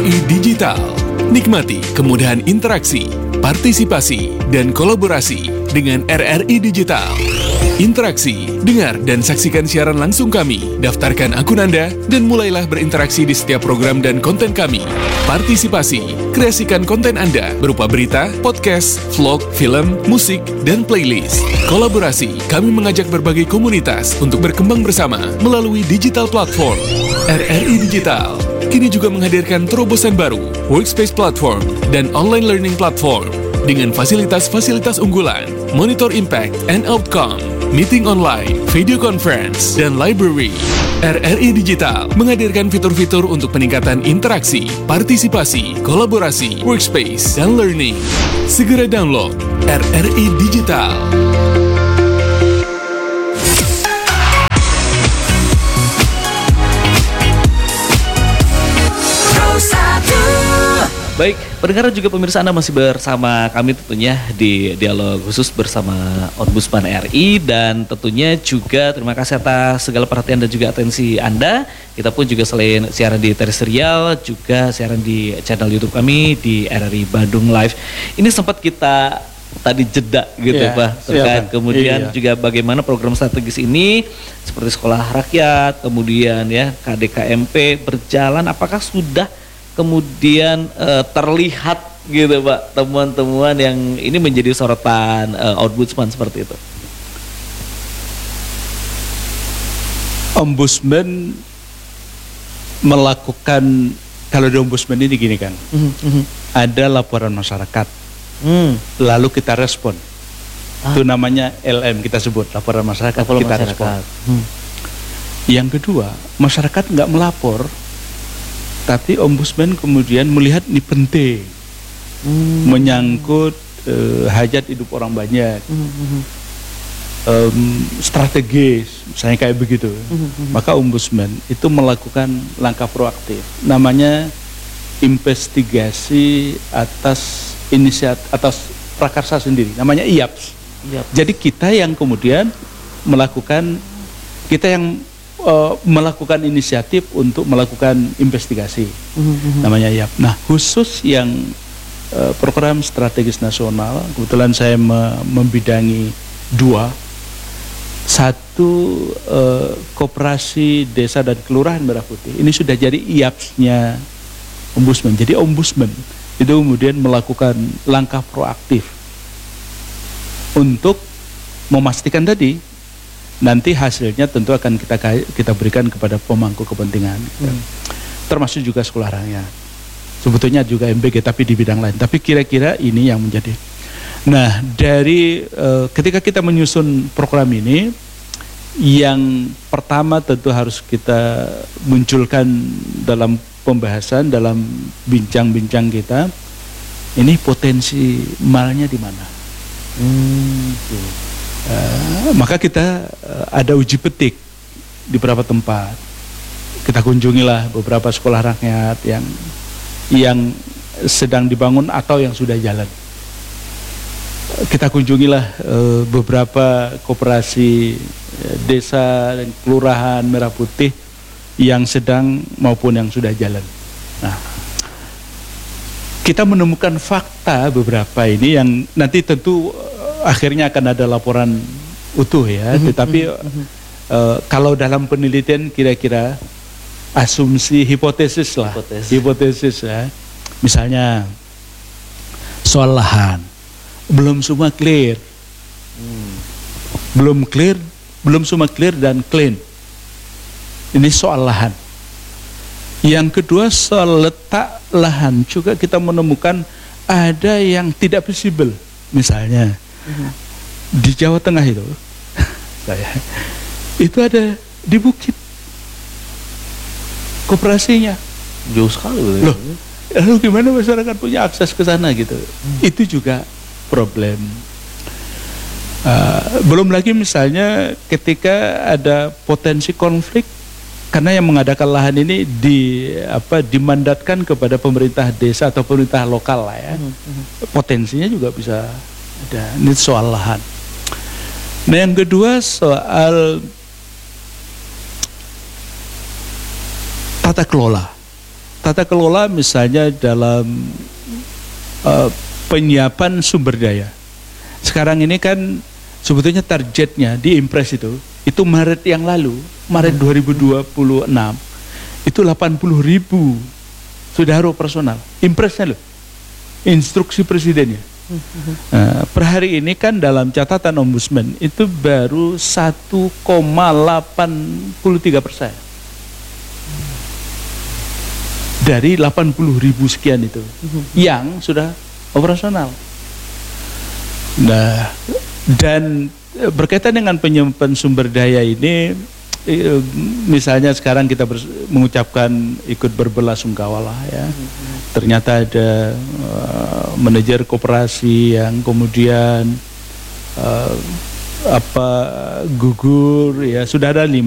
RRI Digital. Nikmati kemudahan interaksi, partisipasi, dan kolaborasi dengan RRI Digital. Interaksi, dengar dan saksikan siaran langsung kami, daftarkan akun Anda, dan mulailah berinteraksi di setiap program dan konten kami. Partisipasi, kreasikan konten Anda berupa berita, podcast, vlog, film, musik, dan playlist. Kolaborasi, kami mengajak berbagai komunitas untuk berkembang bersama melalui digital platform. RRI Digital kini juga menghadirkan terobosan baru, workspace platform, dan online learning platform dengan fasilitas-fasilitas unggulan, monitor impact and outcome, meeting online, video conference, dan library. RRI Digital menghadirkan fitur-fitur untuk peningkatan interaksi, partisipasi, kolaborasi, workspace, dan learning. Segera download RRI Digital. Baik, pendengar juga pemirsa, Anda masih bersama kami tentunya di dialog khusus bersama Ombudsman RI, dan tentunya juga terima kasih atas segala perhatian dan juga atensi Anda. Kita pun juga selain siaran di terestrial, juga siaran di channel YouTube kami di RRI Bandung Live. Ini sempat kita tadi jeda gitu Pak, terkait kemudian juga bagaimana program strategis ini seperti sekolah rakyat, kemudian ya KDKMP berjalan, apakah sudah kemudian terlihat gitu Pak temuan-temuan yang ini menjadi sorotan Ombudsman seperti itu? Ombudsman melakukan, kalau di Ombudsman ini gini kan, ada laporan masyarakat, lalu kita respon, itu namanya LM, kita sebut laporan masyarakat, kita respon. Yang kedua, masyarakat nggak melapor, tapi Ombudsman kemudian melihat ini penting, menyangkut hajat hidup orang banyak, strategis, misalnya kayak begitu. Maka Ombudsman itu melakukan langkah proaktif, namanya investigasi atas atas prakarsa sendiri, namanya IAPS. Jadi kita yang kemudian melakukan, melakukan inisiatif untuk melakukan investigasi, namanya IAP. Nah, khusus yang program strategis nasional, kebetulan saya membidangi dua. Satu, koperasi desa dan kelurahan Merah Putih. Ini sudah jadi IAPS-nya Ombudsman. Jadi Ombudsman itu kemudian melakukan langkah proaktif untuk memastikan tadi, nanti hasilnya tentu akan kita berikan kepada pemangku kepentingan, termasuk juga sekolah rakyat. Sebetulnya juga MBG tapi di bidang lain. Tapi kira-kira ini yang menjadi. Nah, dari ketika kita menyusun program ini, yang pertama tentu harus kita munculkan dalam pembahasan, dalam bincang-bincang kita, ini potensi malnya di mana. Maka kita ada uji petik di beberapa tempat. Kita kunjungilah beberapa sekolah rakyat yang sedang dibangun atau yang sudah jalan. Kita kunjungilah beberapa koperasi desa dan kelurahan Merah Putih yang sedang maupun yang sudah jalan. Nah, kita menemukan fakta beberapa ini yang nanti tentu akhirnya akan ada laporan utuh ya, tetapi kalau dalam penelitian kira-kira asumsi hipotesis ya, misalnya soal lahan belum semua clear, belum semua clear dan clean. Ini soal lahan. Yang kedua, soal letak lahan juga kita menemukan ada yang tidak visible, misalnya di Jawa Tengah itu, itu ada di bukit koperasinya, jauh sekali. Loh, lalu gimana masyarakat punya akses ke sana gitu? Itu juga problem. Belum lagi misalnya ketika ada potensi konflik karena yang mengadakan lahan ini dimandatkan kepada pemerintah desa atau pemerintah lokal lah ya. Potensinya juga bisa ada. Ini soal lahan. Nah, yang kedua soal tata kelola. tata kelola misalnya dalam penyiapan sumber daya. Sekarang ini kan sebetulnya targetnya di Impres itu Maret yang lalu, Maret 2026 itu 80.000 sudah operasional. Impresnya loh, instruksi presidennya. Per hari ini kan dalam catatan Ombudsman itu baru 1,83% dari 80.000 sekian itu yang sudah operasional. Nah, dan berkaitan dengan penyimpan sumber daya ini, misalnya sekarang kita mengucapkan ikut berbelasungkawa lah ya. Ternyata ada manajer koperasi yang kemudian gugur ya, sudah ada 5